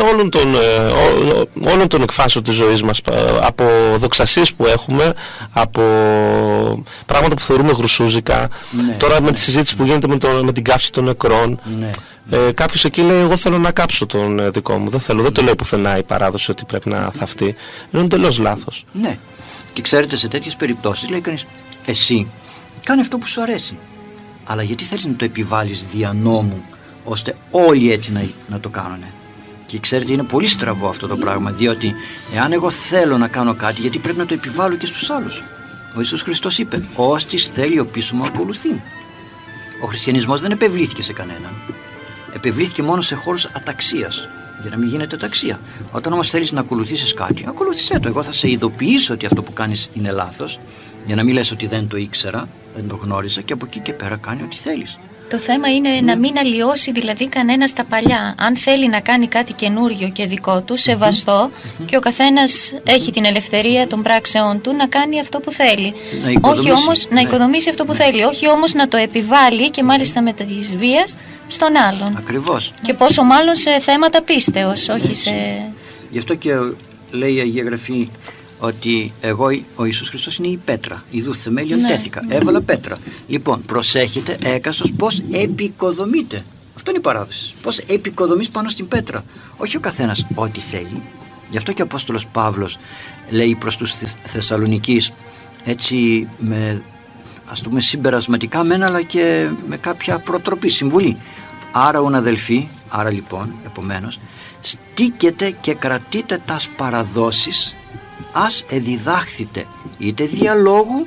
όλων των εκφάσεων της ζωής μας, από δοξασίες που έχουμε, από πράγματα που θεωρούμε γρουσούζικα. Τώρα με τη συζήτηση που γίνεται με την καύση των νεκρών, κάποιος εκεί λέει «Εγώ θέλω να κάψω τον δικό μου». Δεν το λέει πουθενά η παράδοση ότι πρέπει να θαυτεί. Είναι τελώς λάθος. Ναι. Και ξέρετε, σε τέτοιες περιπτώσεις λέει κανείς «Εσύ κάνε αυτό που σου αρέσει». Αλλά γιατί θέλεις να το επιβάλλεις δια νόμου, ώστε όλοι έτσι να το κάνουν? Και ξέρετε, είναι πολύ στραβό αυτό το πράγμα, διότι εάν εγώ θέλω να κάνω κάτι, γιατί πρέπει να το επιβάλλω και στους άλλους? Ο Ιησούς Χριστός είπε «Όστις θέλει ο πίσω μου ακολουθεί». Ο χριστιανισμός δεν επευλήθηκε σε κανέναν. Επευλήθηκε μόνο σε χώρους αταξίας, για να μην γίνεται αταξία. Όταν όμως θέλεις να ακολουθήσεις κάτι, ακολούθησέ το. Εγώ θα σε ειδοποιήσω ότι αυτό που κάνεις είναι λάθος, για να μην λες ότι δεν το ήξερα, δεν το γνώρισα, και από εκεί και πέρα κάνει ό,τι θέλεις. Το θέμα είναι να μην αλλοιώσει δηλαδή κανένα τα παλιά. Αν θέλει να κάνει κάτι καινούριο και δικό του, σεβαστό, και ο καθένας έχει την ελευθερία των πράξεών του να κάνει αυτό που θέλει. Όχι όμως να οικοδομήσει αυτό που θέλει, όχι όμως να το επιβάλλει, και μάλιστα με της βίας, στον άλλον. Ακριβώς. Και πόσο μάλλον σε θέματα πίστεως, όχι σε... Γι' αυτό και λέει η Αγία Γραφή ότι εγώ, ο Ιησούς Χριστός, είναι η πέτρα. Ιδού θεμέλιον τέθηκα. Έβαλα πέτρα. Λοιπόν, προσέχετε έκαστος πώς επικοδομείτε. Αυτό είναι η παράδοση. Πώς επικοδομείς πάνω στην πέτρα. Όχι ο καθένας ό,τι θέλει. Γι' αυτό και ο Απόστολος Παύλος λέει προς τους Θεσσαλονικείς, έτσι ας πούμε συμπερασματικά μένα, αλλά και με κάποια προτροπή, συμβουλή. Άρα αδελφοί, άρα λοιπόν, επομένως, στήκετε και κρατείτε τας παραδόσεις, ας εδιδάχθητε είτε διαλόγου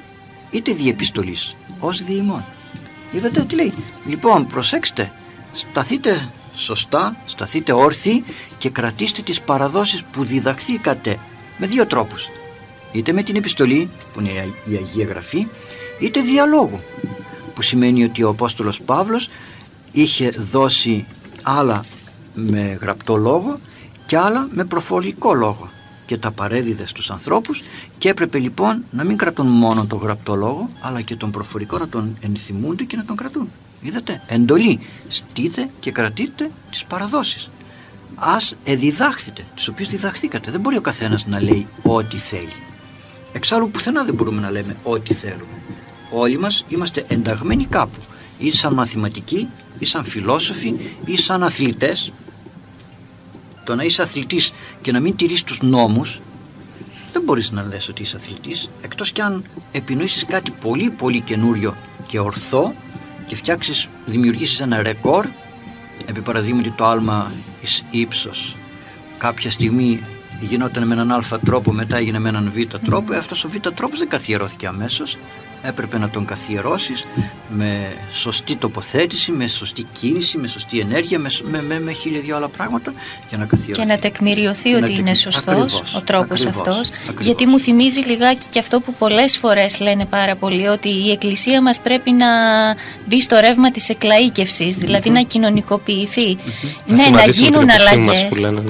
είτε δι' επιστολής, ως δι' ημών. Είδατε τι λέει? Λοιπόν, προσέξτε, σταθείτε σωστά, σταθείτε όρθιοι και κρατήστε τις παραδόσεις που διδαχθήκατε με δύο τρόπους. Είτε με την επιστολή, που είναι η Αγία Γραφή, είτε διαλόγου, που σημαίνει ότι ο Απόστολος Παύλος είχε δώσει άλλα με γραπτό λόγο και άλλα με προφορικό λόγο και τα παρέδιδε στους ανθρώπους, και έπρεπε λοιπόν να μην κρατούν μόνο τον γραπτό λόγο, αλλά και τον προφορικό, να τον ενθυμούνται και να τον κρατούν. Είδατε, εντολή, στείτε και κρατείτε τις παραδόσεις. Ας εδιδάχθητε τις οποίες διδαχθήκατε. Δεν μπορεί ο καθένας να λέει ό,τι θέλει. Εξάλλου πουθενά δεν μπορούμε να λέμε ό,τι θέλουμε. Όλοι μας είμαστε ενταγμένοι κάπου, ή σαν μαθηματικοί, ή σαν φιλόσοφοι, ή σαν αθλητές. Το να είσαι αθλητής και να μην τηρείς τους νόμους, δεν μπορείς να λες ότι είσαι αθλητής, εκτός κι αν επινοήσεις κάτι πολύ πολύ καινούριο και ορθό και δημιουργήσεις ένα ρεκόρ. Επί παραδείγματι, το άλμα εις ύψος κάποια στιγμή γινόταν με έναν α τρόπο, μετά έγινε με έναν β τρόπο. Αυτός ο β τρόπος δεν καθιερώθηκε αμέσως. Έπρεπε να τον καθιερώσεις με σωστή τοποθέτηση, με σωστή κίνηση, με σωστή ενέργεια, με χίλια δυο άλλα πράγματα για να καθιερωθεί. Και να τεκμηριωθεί ότι είναι σωστός ακριβώς, ο τρόπος αυτός. Ακριβώς. Γιατί μου θυμίζει λιγάκι και αυτό που πολλές φορές λένε πάρα πολύ, ότι η Εκκλησία μας πρέπει να μπει στο ρεύμα της εκλαΐκευσης, δηλαδή να κοινωνικοποιηθεί. Ναι, να γίνουν αλλαγές.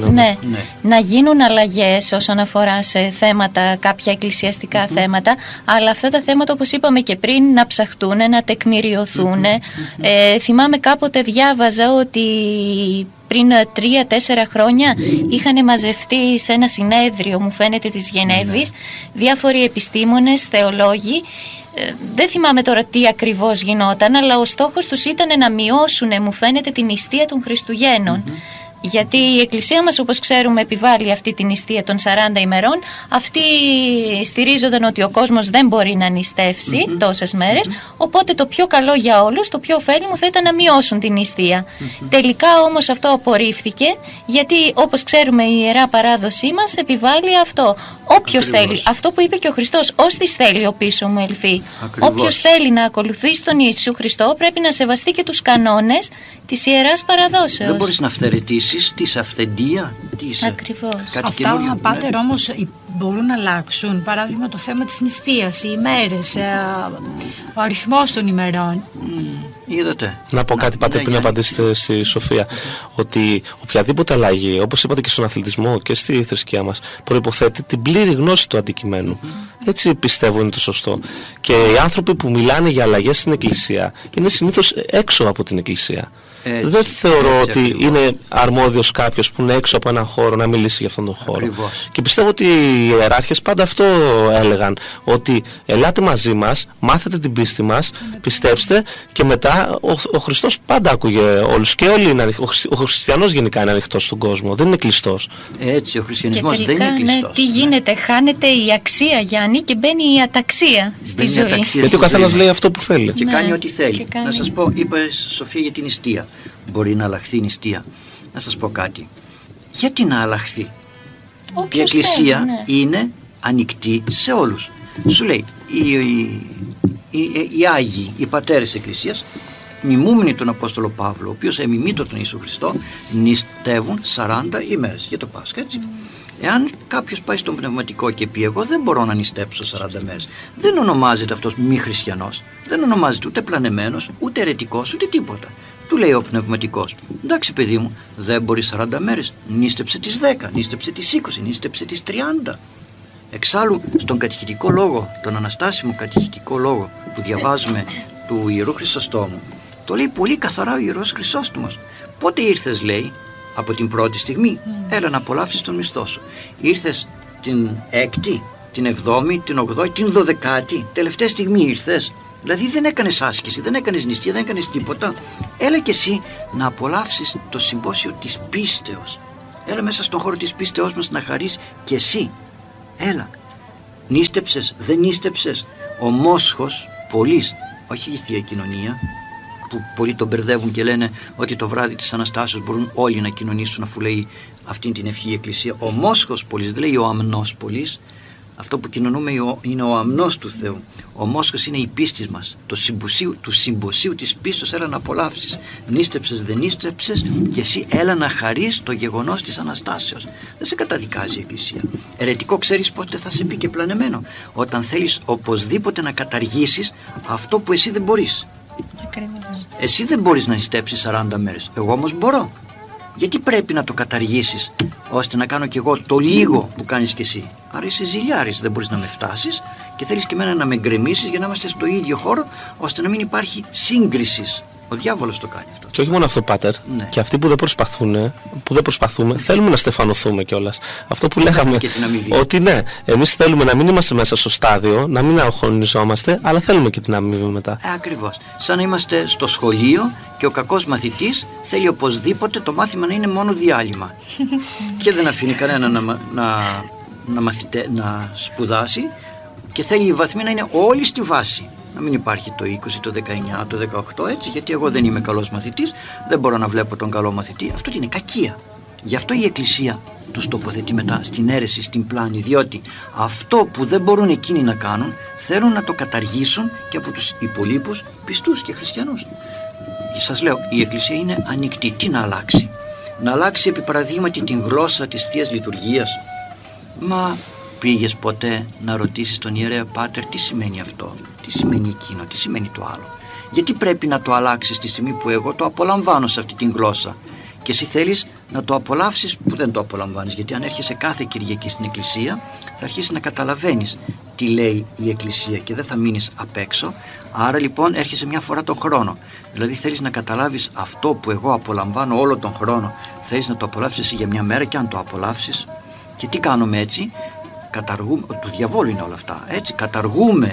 Να γίνουν αλλαγές όσον αφορά σε θέματα, κάποια εκκλησιαστικά θέματα, αλλά αυτά τα θέματα, όπως είπαμε και πριν, να ψαχτούν, να τεκμηριωθούν. Θυμάμαι κάποτε διάβαζα ότι πριν 3-4 χρόνια είχαν μαζευτεί σε ένα συνέδριο, μου φαίνεται, της Γενέβης, διάφοροι επιστήμονες, θεολόγοι. Δεν θυμάμαι τώρα τι ακριβώς γινόταν, αλλά ο στόχος τους ήταν να μειώσουν, μου φαίνεται, την νηστεία των Χριστουγέννων. Γιατί η Εκκλησία μας, όπως ξέρουμε, επιβάλλει αυτή την νηστεία των 40 ημερών. Αυτοί στηρίζονταν ότι ο κόσμος δεν μπορεί να νηστεύσει τόσες μέρες, οπότε το πιο καλό για όλους, το πιο ωφέλιμο θα ήταν να μειώσουν την νηστεία. Τελικά όμως αυτό απορρίφθηκε, γιατί όπως ξέρουμε η Ιερά Παράδοσή μας επιβάλλει αυτό. Όποιος θέλει, αυτό που είπε και ο Χριστός, όστις θέλει ο πίσω μου ελθεί. Όποιος θέλει να ακολουθήσει τον Ιησού Χριστό πρέπει να σεβαστεί και τους κανόνες της Ιεράς Παραδόσεως. Δεν μπορείς να αυθαιρετήσεις τη αυθεντία της. Ακριβώς. Αυτά, Πάτερ, όμως μπορούν να αλλάξουν. Παράδειγμα, το θέμα της νηστείας, οι ημέρες, ο αριθμός των ημερών. Είδατε. Να πω κάτι, Πάτερ, πριν απαντήσετε στη Σοφία, ότι οποιαδήποτε αλλαγή, όπως είπατε και στον αθλητισμό και στη θρησκεία μας, προϋποθέτει την πλήρη γνώση του αντικειμένου. Έτσι πιστεύω είναι το σωστό. Και οι άνθρωποι που μιλάνε για αλλαγές στην Εκκλησία είναι συνήθως έξω από την Εκκλησία. Δεν θεωρώ ότι είναι αρμόδιος κάποιος που είναι έξω από έναν χώρο να μιλήσει για αυτόν τον χώρο. Ακριβώς. Και πιστεύω ότι οι ιεράρχες πάντα αυτό έλεγαν, ότι ελάτε μαζί μας, μάθετε την πίστη μας, πιστέψτε, και μετά ο Χριστός πάντα άκουγε όλους, και όλοι είναι ο χριστιανός γενικά είναι ανοιχτός στον κόσμο, δεν είναι κλειστός. Έτσι, ο χριστιανισμός και τελικά, δεν είναι κλειστός. Ναι, τι γίνεται, χάνεται η αξία, Γιάννη, και μπαίνει η αταξία στη ζωή. Γιατί ο καθένας λέει αυτό που θέλει. Και κάνει ό,τι θέλει. Να σας πω, είπες, Σοφία, για την νηστεία. Μπορεί να αλλάχθει η νηστεία. Να σας πω κάτι. Γιατί να αλλάχθει? Η Εκκλησία είναι ανοιχτή σε όλους. Σου λέει, οι Άγιοι, οι πατέρες της Εκκλησίας, μιμούμενοι τον Απόστολο Παύλο, ο οποίος εμιμήτω τον Ιησού Χριστό, νηστεύουν 40 ημέρες για το Πάσχα, έτσι. Εάν κάποιος πάει στον πνευματικό και πει, εγώ δεν μπορώ να νηστέψω 40 μέρες, δεν ονομάζεται αυτός μη χριστιανός, δεν ονομάζεται ούτε πλανεμένος, ούτε αιρετικός, ούτε τίποτα. Του λέει ο πνευματικός, εντάξει παιδί μου, δεν μπορεί 40 μέρες, νήστεψε τις 10, νήστεψε τις 20, νήστεψε τις 30. Εξάλλου στον κατηχητικό λόγο, τον αναστάσιμο κατηχητικό λόγο που διαβάζουμε του Ιερού Χρυσοστόμου, το λέει πολύ καθαρά ο Ιερός Χρυσόστομος. Πότε ήρθες, λέει, από την πρώτη στιγμή, έλα να απολαύσεις τον μισθό σου. Ήρθες την 6η, την 7η, την 8η, την 12η, τελευταία στιγμή ήρθες. Δηλαδή δεν έκανες άσκηση, δεν έκανες νηστεία, δεν έκανες τίποτα. Έλα και εσύ να απολαύσεις το συμπόσιο της πίστεως. Έλα μέσα στον χώρο της πίστεώς μας να χαρείς και εσύ. Έλα. Νήστεψες, δεν νήστεψες. Ο μόσχος πολλής, όχι η Θεία Κοινωνία, που πολλοί τον μπερδεύουν και λένε ότι το βράδυ της Αναστάσεως μπορούν όλοι να κοινωνήσουν, αφού λέει αυτήν την ευχή η Εκκλησία. Ο μόσχος πολλής, δεν λέει ο αμνός πολλής. Αυτό που κοινωνούμε είναι ο αμνός του Θεού. Ο μόσχος είναι η πίστη μας. Του συμποσίου της πίστης έλα να απολαύσεις. Νίστεψες δεν νίστεψες και εσύ έλα να χαρείς το γεγονός της Αναστάσεως. Δεν σε καταδικάζει η Εκκλησία. Ερετικό ξέρεις πότε θα σε πει και πλανεμένο. Όταν θέλεις οπωσδήποτε να καταργήσεις αυτό που εσύ δεν μπορείς. Ακριβώς. Εσύ δεν μπορείς να νηστέψεις 40 μέρες. Εγώ όμως μπορώ. Γιατί πρέπει να το καταργήσεις ώστε να κάνω κι εγώ το λίγο που κάνεις κι εσύ? Άρα είσαι ζηλιάρης, δεν μπορείς να με φτάσεις και θέλεις και εμένα να με γκρεμίσεις για να είμαστε στο ίδιο χώρο, ώστε να μην υπάρχει σύγκριση. Ο διάβολος το κάνει αυτό. Και όχι μόνο αυτό, Πάτερ. Ναι. Και αυτοί που δεν προσπαθούμε, θέλουμε να στεφανωθούμε κιόλας. Αυτό που λέγαμε. Ότι ναι, εμείς θέλουμε να μην είμαστε μέσα στο στάδιο, να μην αγχωνιζόμαστε, αλλά θέλουμε και την αμοιβή μετά. Ακριβώς. Σαν να είμαστε στο σχολείο και ο κακός μαθητής θέλει οπωσδήποτε το μάθημα να είναι μόνο διάλειμμα. Και δεν αφήνει κανένα να σπουδάσει και θέλει οι βαθμοί να είναι όλοι στη βάση. Να μην υπάρχει το 20, το 19, το 18 έτσι, γιατί εγώ δεν είμαι καλός μαθητής, δεν μπορώ να βλέπω τον καλό μαθητή. Αυτό είναι κακία. Γι' αυτό η Εκκλησία τους τοποθετεί μετά στην αίρεση, στην πλάνη, διότι αυτό που δεν μπορούν εκείνοι να κάνουν θέλουν να το καταργήσουν και από τους υπολείπους πιστούς και χριστιανούς. Σας λέω, η Εκκλησία είναι ανοιχτή. Τι να αλλάξει? Να αλλάξει επί παραδείγματι την γλώσσα της Θείας Λειτουργίας? Μα πήγες ποτέ να ρωτήσεις τον ιερέα πάτερ τι σημαίνει αυτό, τι σημαίνει εκείνο, τι σημαίνει το άλλο? Γιατί πρέπει να το αλλάξεις τη στιγμή που εγώ το απολαμβάνω σε αυτή την γλώσσα και εσύ θέλεις να το απολαύσεις που δεν το απολαμβάνεις? Γιατί αν έρχεσαι κάθε Κυριακή στην Εκκλησία θα αρχίσεις να καταλαβαίνεις τι λέει η Εκκλησία και δεν θα μείνεις απ' έξω. Άρα λοιπόν έρχεσαι μια φορά τον χρόνο. Δηλαδή θέλεις να καταλάβεις αυτό που εγώ απολαμβάνω όλο τον χρόνο, θέλεις να το απολαύσεις εσύ για μια μέρα, και αν το απολαύσεις. Και τι κάνουμε έτσι? Καταργούμε, του διαβόλου είναι όλα αυτά, έτσι, καταργούμε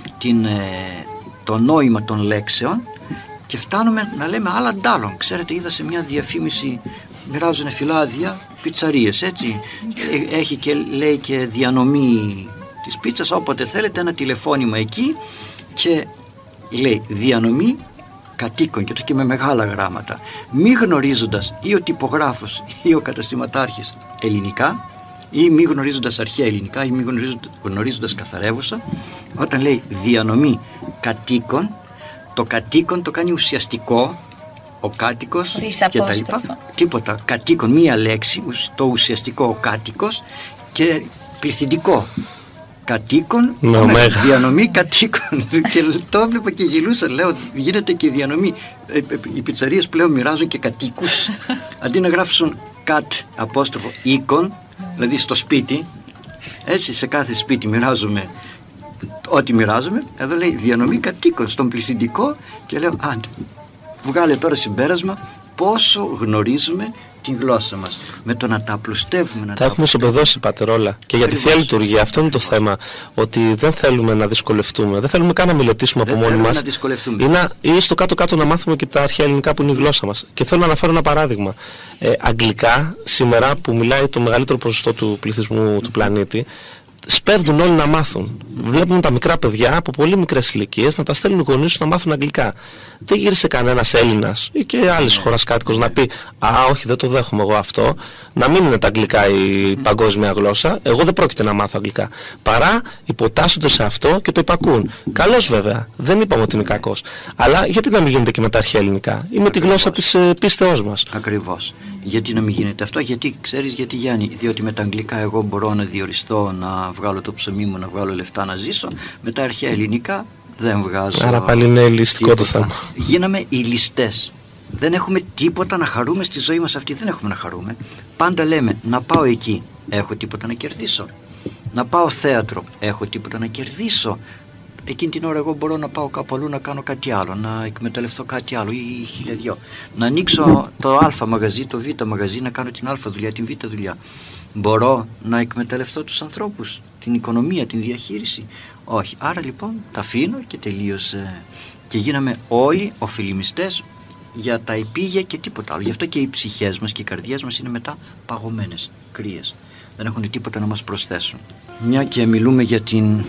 το νόημα των λέξεων και φτάνουμε να λέμε άλλα ντάλλον. Ξέρετε, είδα σε μια διαφήμιση, μοιράζουν φυλάδια πιτσαρίες, έτσι, έχει και λέει και διανομή της πίτσας, όποτε θέλετε ένα τηλεφώνημα εκεί και λέει διανομή κατοίκων, και το και με μεγάλα γράμματα, μη γνωρίζοντας ή ο τυπογράφος ή ο καταστηματάρχης ελληνικά, ή μη γνωρίζοντας αρχαία ελληνικά, ή μη γνωρίζοντας καθαρεύουσα. Όταν λέει διανομή κατοίκων, το κατοίκον το κάνει ουσιαστικό, ο κάτοικος και τα λοιπά. Τίποτα, κατοίκον, μία λέξη, το ουσιαστικό ο κάτοικος, και πληθυντικό κατοίκων, διανομή κατοίκων. Και το έβλεπα και γελούσα, λέω, γίνεται και διανομή. Οι πιτσαρίες πλέον μοιράζουν και κατοίκους, αντί να γράψουν κατ απόστροφο οίκον, δηλαδή στο σπίτι, έτσι, σε κάθε σπίτι μοιράζουμε ό,τι μοιράζουμε. Εδώ λέει διανομή κατοίκων στον πληθυντικό και λέω, άντε, βγάλε τώρα συμπέρασμα πόσο γνωρίζουμε την γλώσσα μας, με το να τα απλουστεύουμε. Τα έχουμε σοπεδώσει, Πάτερ, όλα. Και για τη Θεία Λειτουργία αυτό είναι το θέμα. Ότι δεν θέλουμε να δυσκολευτούμε. Δεν θέλουμε καν να μελετήσουμε από μόνοι μας. Ή στο κάτω-κάτω να μάθουμε και τα αρχαία ελληνικά που είναι η γλώσσα μας. Και θέλω να αναφέρω ένα παράδειγμα. Αγγλικά, σήμερα που μιλάει το μεγαλύτερο ποσοστό του πληθυσμού του πλανήτη, σπέβδουν όλοι να μάθουν. Βλέπουμε τα μικρά παιδιά από πολύ μικρές ηλικίες να τα στέλνουν οι γονείς τους να μάθουν αγγλικά. Δεν γύρισε κανένας Έλληνας ή και άλλης χώρας κάτοικος να πει «Α, όχι, δεν το δέχομαι εγώ αυτό». Να μην είναι τα αγγλικά η παγκόσμια γλώσσα. Εγώ δεν πρόκειται να μάθω αγγλικά. Παρά υποτάσσονται σε αυτό και το υπακούν. Καλώς βέβαια. Δεν είπαμε ότι είναι κακός. Αλλά γιατί να μην γίνεται και με τα αρχαία ελληνικά ή με τη γλώσσα της πίστεώς μας? Ακριβώς. Γιατί να μην γίνεται αυτό? Γιατί ξέρεις γιατί, Γιάννη? Διότι με τα αγγλικά εγώ μπορώ να διοριστώ, να βγάλω το ψωμί μου, να βγάλω λεφτά, να ζήσω. Με τα αρχαία ελληνικά δεν βγάζω. Άρα πάλι είναι ληστικό το θέμα. Γίναμε οι ληστές. Δεν έχουμε τίποτα να χαρούμε στη ζωή μας αυτή. Δεν έχουμε να χαρούμε. Πάντα λέμε να πάω εκεί, έχω τίποτα να κερδίσω. Να πάω θέατρο, έχω τίποτα να κερδίσω. Εκείνη την ώρα εγώ μπορώ να πάω κάπου αλλού να κάνω κάτι άλλο, να εκμεταλλευτώ κάτι άλλο ή χιλιαδιό. Να ανοίξω το α μαγαζί, το β μαγαζί, να κάνω την α δουλειά, την β δουλειά. Μπορώ να εκμεταλλευτώ τους ανθρώπους, την οικονομία, την διαχείριση? Όχι. Άρα λοιπόν τα αφήνω και τελείωσε. Και γίναμε όλοι οφειλιμιστές για τα επίγεια και τίποτα άλλο. Γι' αυτό και οι ψυχές μας και οι καρδιές μας είναι μετά παγωμένες, κρύες. Δεν έχουν τίποτα να μας προσθέσουν. Μια και μιλούμε για την